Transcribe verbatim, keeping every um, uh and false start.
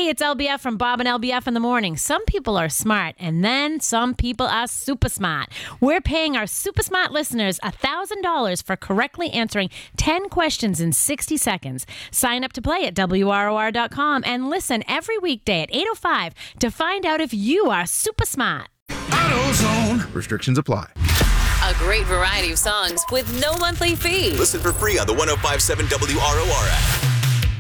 Hey, it's L B F from Bob and L B F in the morning. Some people are smart, and then some people are super smart. We're paying our super smart listeners one thousand dollars for correctly answering ten questions in sixty seconds. Sign up to play at W R O R dot com and listen every weekday at eight oh five to find out if you are super smart. AutoZone. Restrictions apply. A great variety of songs with no monthly fee. Listen for free on the one oh five point seven W R O R app.